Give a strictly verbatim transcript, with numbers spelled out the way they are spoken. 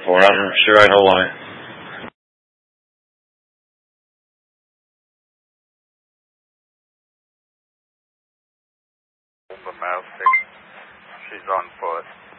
before. I'm sure I know why. Domestic. She's on foot.